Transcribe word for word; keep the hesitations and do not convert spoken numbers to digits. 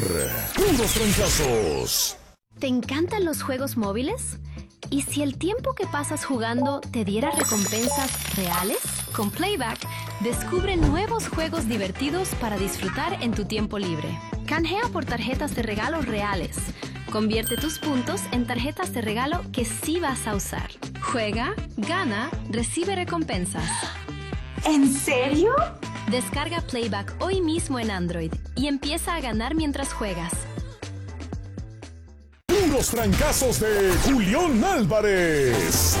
Puros trancazos. ¿Te encantan los juegos móviles? ¿Y si el tiempo que pasas jugando te diera recompensas reales? Con Playback, descubre nuevos juegos divertidos para disfrutar en tu tiempo libre. Canjea por tarjetas de regalo reales. Convierte tus puntos en tarjetas de regalo que sí vas a usar. Juega, gana, recibe recompensas. ¿En serio? Descarga Playback hoy mismo en Android y empieza a ganar mientras juegas. Puros trancazos de Julián Álvarez.